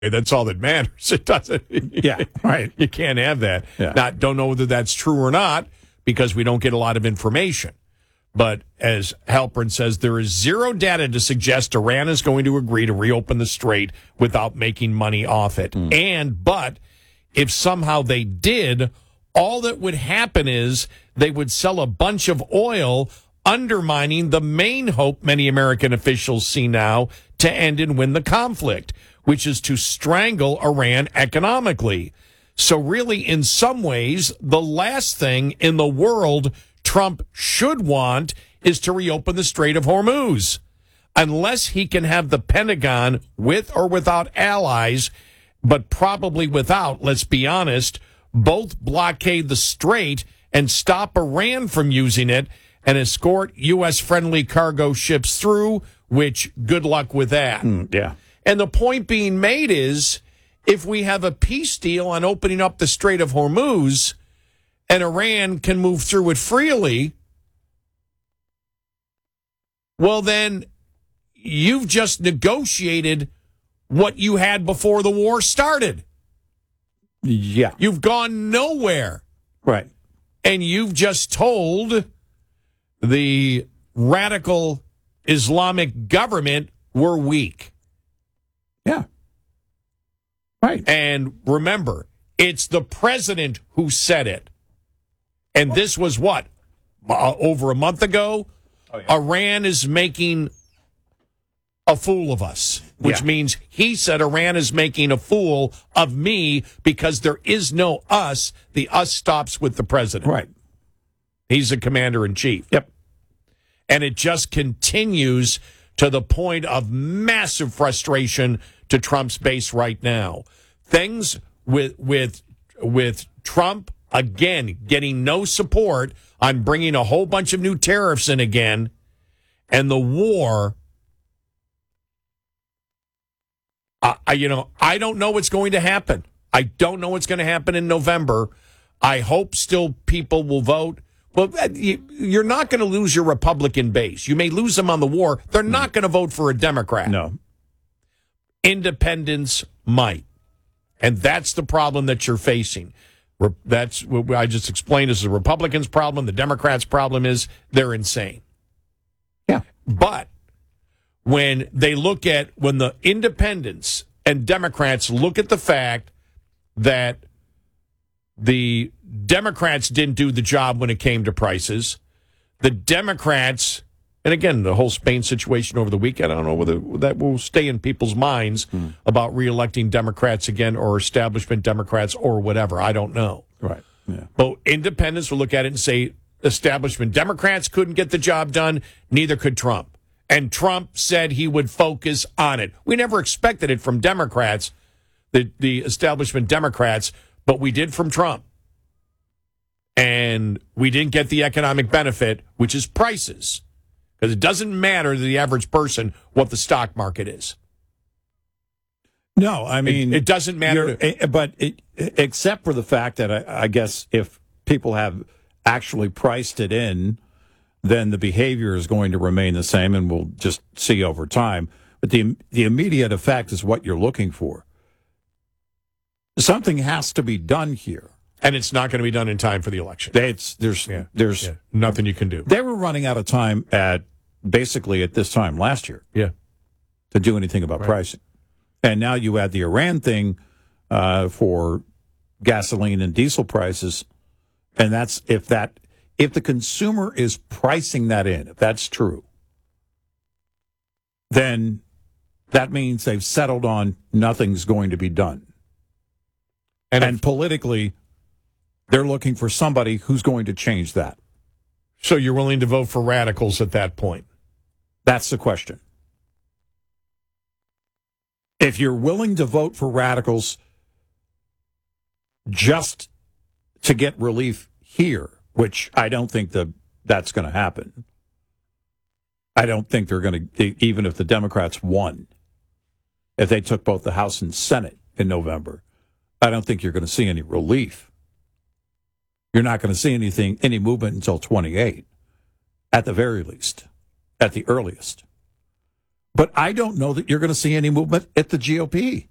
That's all that matters. It doesn't. Yeah, right. You can't have that. Yeah. Now, don't know whether that's true or not because we don't get a lot of information. But as Halpern says, there is zero data to suggest Iran is going to agree to reopen the strait without making money off it. But if somehow they did, all that would happen is they would sell a bunch of oil, undermining the main hope many American officials see now to end and win the conflict, which is to strangle Iran economically. So really, in some ways, the last thing in the world Trump should want is to reopen the Strait of Hormuz. Unless he can have the Pentagon, with or without allies, but probably without, let's be honest, both blockade the strait and stop Iran from using it and escort U.S.-friendly cargo ships through, which good luck with that. Yeah. And the point being made is, if we have a peace deal on opening up the Strait of Hormuz and Iran can move through it freely, well, then you've just negotiated what you had before the war started. Yeah. You've gone nowhere. Right. And you've just told the radical Islamic government we're weak. Yeah. Right. And remember, it's the president who said it. And this was what? Over a month ago? Oh, yeah. Iran is making a fool of us, which means he said Iran is making a fool of me because there is no us. The us stops with the president. Right. He's the commander-in-chief. Yep. And it just continues to the point of massive frustration to Trump's base right now. Things with Trump, again, getting no support on bringing a whole bunch of new tariffs in again, and the war. I don't know what's going to happen. I don't know what's going to happen in November. I hope still people will vote. Well, you're not going to lose your Republican base. You may lose them on the war. They're not going to vote for a Democrat. No. Independents might. And that's the problem that you're facing. That's what I just explained as the Republicans' problem. The Democrats' problem is they're insane. Yeah. But when the independents and Democrats look at the fact that the Democrats didn't do the job when it came to prices, the Democrats, and again, the whole Spain situation over the weekend, I don't know whether that will stay in people's minds about reelecting Democrats again or establishment Democrats or whatever. I don't know. Right. Yeah. But independents will look at it and say establishment Democrats couldn't get the job done, neither could Trump. And Trump said he would focus on it. We never expected it from Democrats, the establishment Democrats, but we did from Trump. And we didn't get the economic benefit, which is prices. Because it doesn't matter to the average person what the stock market is. No, I mean... It doesn't matter. Except for the fact that I guess if people have actually priced it in, then the behavior is going to remain the same, and we'll just see over time. But the immediate effect is what you're looking for. Something has to be done here. And it's not going to be done in time for the election. There's nothing you can do. They were running out of time basically at this time last year. Yeah. To do anything about pricing. And now you add the Iran thing for gasoline and diesel prices, and that's if the consumer is pricing that in, if that's true, then that means they've settled on nothing's going to be done. And politically, they're looking for somebody who's going to change that. So you're willing to vote for radicals at that point? That's the question. If you're willing to vote for radicals just to get relief here, which I don't think that's going to happen. I don't think they're going to, even if the Democrats won, if they took both the House and Senate in November, I don't think you're going to see any relief. You're not going to see any movement until 28, at the very least, at the earliest. But I don't know that you're going to see any movement at the GOP.